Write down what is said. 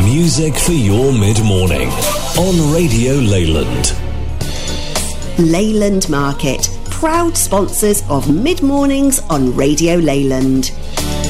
Music for your mid-morning on Radio Leyland. Leyland Market, proud sponsors of Mid-Mornings on Radio Leyland.